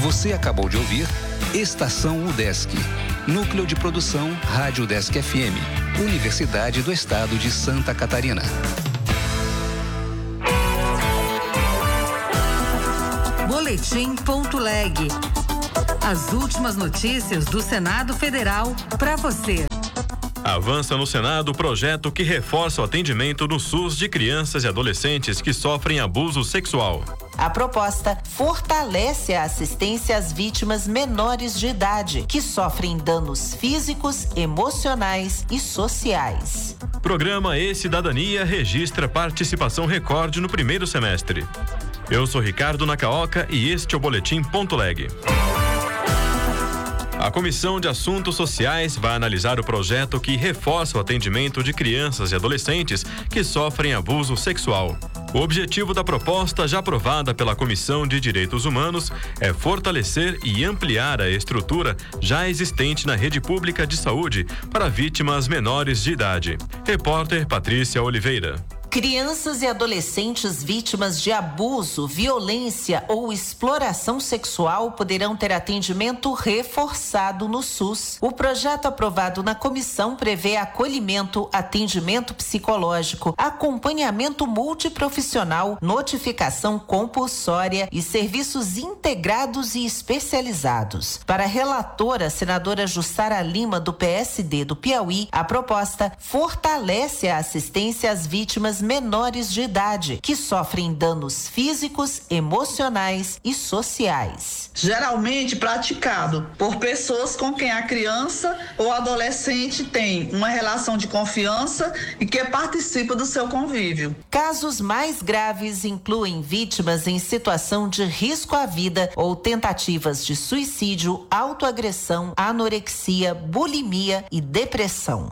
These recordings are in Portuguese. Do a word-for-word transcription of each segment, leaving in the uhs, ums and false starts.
Você acabou de ouvir Estação UDESC, Núcleo de Produção Rádio UDESC F M, Universidade do Estado de Santa Catarina. Boletim ponto leg. As últimas notícias do Senado Federal para você. Avança no Senado o projeto que reforça o atendimento no SUS de crianças e adolescentes que sofrem abuso sexual. A proposta fortalece a assistência às vítimas menores de idade que sofrem danos físicos, emocionais e sociais. Programa E-Cidadania registra participação recorde no primeiro semestre. Eu sou Ricardo Nakaoka e este é o Boletim ponto leg. A Comissão de Assuntos Sociais vai analisar o projeto que reforça o atendimento de crianças e adolescentes que sofrem abuso sexual. O objetivo da proposta, já aprovada pela Comissão de Direitos Humanos, é fortalecer e ampliar a estrutura já existente na rede pública de saúde para vítimas menores de idade. Repórter Patrícia Oliveira. Crianças e adolescentes vítimas de abuso, violência ou exploração sexual poderão ter atendimento reforçado no SUS. O projeto aprovado na comissão prevê acolhimento, atendimento psicológico, acompanhamento multiprofissional, notificação compulsória e serviços integrados e especializados. Para a relatora, senadora Jussara Lima, do P S D do Piauí, a proposta fortalece a assistência às vítimas menores de idade que sofrem danos físicos, emocionais e sociais. Geralmente praticado por pessoas com quem a criança ou adolescente tem uma relação de confiança e que participa do seu convívio. Casos mais graves incluem vítimas em situação de risco à vida ou tentativas de suicídio, autoagressão, anorexia, bulimia e depressão.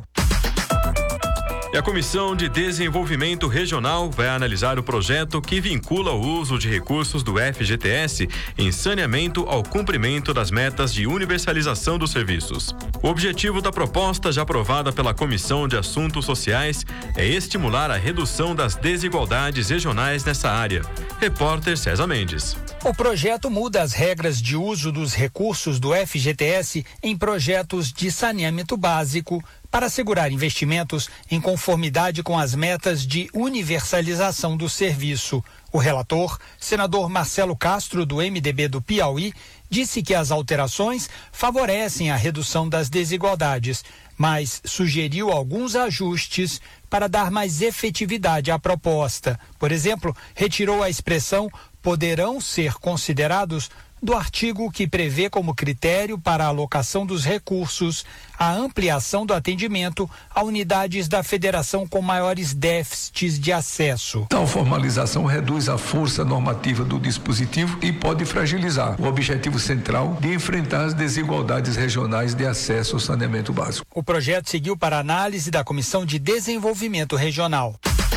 E a Comissão de Desenvolvimento Regional vai analisar o projeto que vincula o uso de recursos do F G T S em saneamento ao cumprimento das metas de universalização dos serviços. O objetivo da proposta, já aprovada pela Comissão de Assuntos Sociais, é estimular a redução das desigualdades regionais nessa área. Repórter César Mendes. O projeto muda as regras de uso dos recursos do F G T S em projetos de saneamento básico para assegurar investimentos em conformidade com as metas de universalização do serviço. O relator, senador Marcelo Castro, do M D B do Piauí, disse que as alterações favorecem a redução das desigualdades, mas sugeriu alguns ajustes para dar mais efetividade à proposta. Por exemplo, retirou a expressão "poderão ser considerados" do artigo que prevê como critério para a alocação dos recursos a ampliação do atendimento a unidades da federação com maiores déficits de acesso. Tal formalização reduz a força normativa do dispositivo e pode fragilizar o objetivo central de enfrentar as desigualdades regionais de acesso ao saneamento básico. O projeto seguiu para análise da Comissão de Desenvolvimento Regional.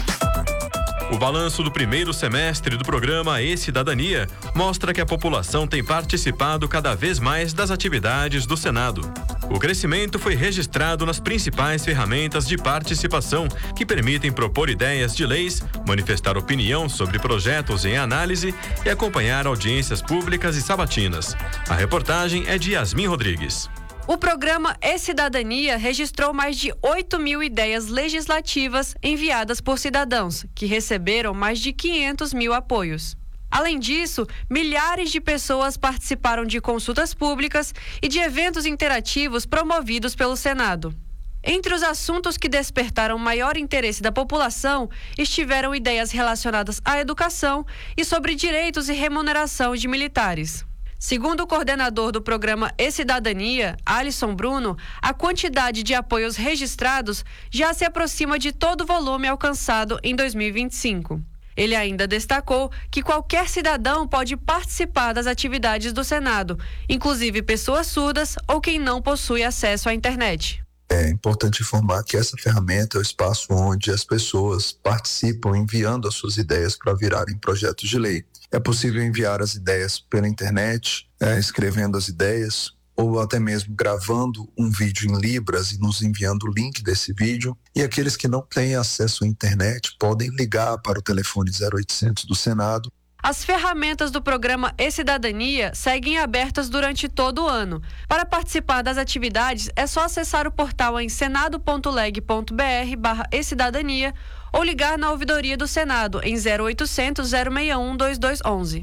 O balanço do primeiro semestre do programa E-Cidadania mostra que a população tem participado cada vez mais das atividades do Senado. O crescimento foi registrado nas principais ferramentas de participação que permitem propor ideias de leis, manifestar opinião sobre projetos em análise e acompanhar audiências públicas e sabatinas. A reportagem é de Yasmin Rodrigues. O programa E-Cidadania registrou mais de oito mil ideias legislativas enviadas por cidadãos, que receberam mais de quinhentos mil apoios. Além disso, milhares de pessoas participaram de consultas públicas e de eventos interativos promovidos pelo Senado. Entre os assuntos que despertaram maior interesse da população estiveram ideias relacionadas à educação e sobre direitos e remuneração de militares. Segundo o coordenador do programa E-Cidadania, Alisson Bruno, a quantidade de apoios registrados já se aproxima de todo o volume alcançado em dois mil e vinte e cinco. Ele ainda destacou que qualquer cidadão pode participar das atividades do Senado, inclusive pessoas surdas ou quem não possui acesso à internet. É importante informar que essa ferramenta é o espaço onde as pessoas participam enviando as suas ideias para virarem projetos de lei. É possível enviar as ideias pela internet, é, escrevendo as ideias, ou até mesmo gravando um vídeo em Libras e nos enviando o link desse vídeo. E aqueles que não têm acesso à internet podem ligar para o telefone zero oitocentos do Senado As ferramentas do programa E-Cidadania seguem abertas durante todo o ano. Para participar das atividades, é só acessar o portal em senado.leg.br barra E-Cidadania ou ligar na ouvidoria do Senado em zero oitocentos, zero seis um, dois dois um um.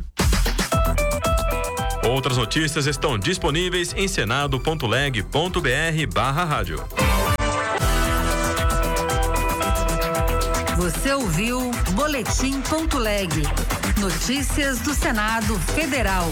Outras notícias estão disponíveis em senado.leg.br barra rádio. Você ouviu Boletim.leg. Notícias do Senado Federal.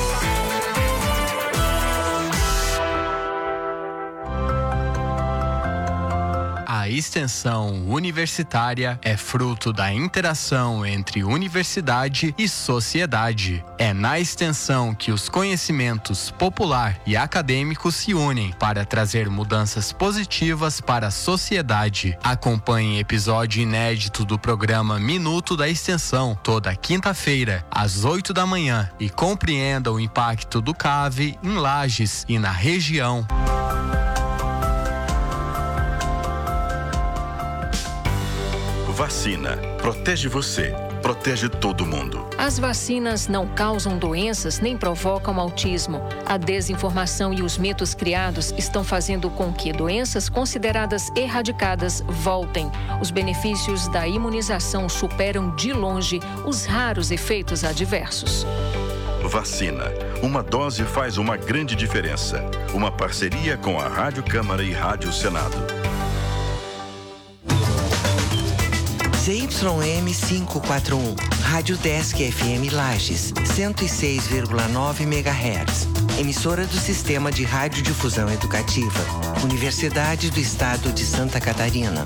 A extensão universitária é fruto da interação entre universidade e sociedade. É na extensão que os conhecimentos popular e acadêmicos se unem para trazer mudanças positivas para a sociedade. Acompanhe episódio inédito do programa Minuto da Extensão, toda quinta-feira, às oito da manhã, e compreenda o impacto do C A V em Lages e na região. Vacina. Protege você. Protege todo mundo. As vacinas não causam doenças nem provocam autismo. A desinformação e os mitos criados estão fazendo com que doenças consideradas erradicadas voltem. Os benefícios da imunização superam de longe os raros efeitos adversos. Vacina. Uma dose faz uma grande diferença. Uma parceria com a Rádio Câmara e Rádio Senado. Z Y M quinhentos e quarenta e um, Rádio Desk F M Lages, cento e seis vírgula nove megahertz. Emissora do Sistema de Radiodifusão Educativa, Universidade do Estado de Santa Catarina.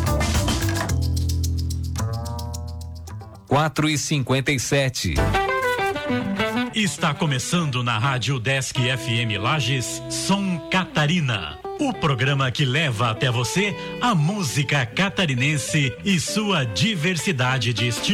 quatro e cinquenta e sete. Está começando na Rádio Desk F M Lages, Som Catarina. O programa que leva até você a música catarinense e sua diversidade de estilos.